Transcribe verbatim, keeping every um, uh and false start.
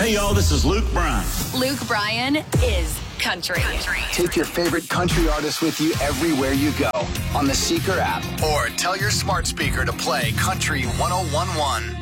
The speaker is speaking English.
Hey, y'all, this is Luke Bryan. Luke Bryan is country. country. Take your favorite country artist with you everywhere you go on the Seeker app. Or tell your smart speaker to play Country one oh one one.